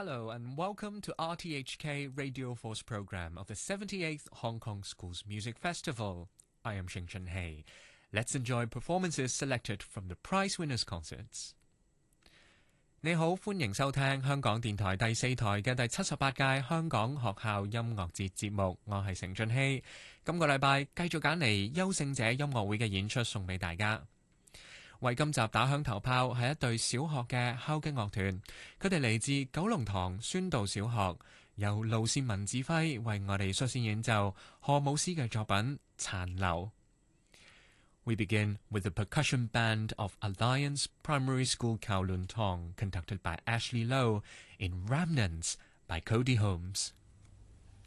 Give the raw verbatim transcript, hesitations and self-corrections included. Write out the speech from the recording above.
Hello and welcome to R T H K Radio Force program of the seventy-eighth Hong Kong Schools Music Festival. I am Xing Chunhei. Let's enjoy performances selected from the prize winners' concerts. 你好，歡迎收聽香港電台第四台嘅第七十八屆香港學校音樂節節目，我係成俊熙。今個禮拜繼續揀嚟優勝者音樂會嘅演出送俾大家。為今集打響頭炮係一隊小學嘅敲擊樂團，佢哋嚟自九龍塘宣道小學，由盧善文指揮為我哋率先演奏何姆斯嘅作品《殘留》。We begin with the percussion band of Alliance Primary School Kowloon Tong, conducted by Ashley Lowe, in Remnants by Cody Holmes.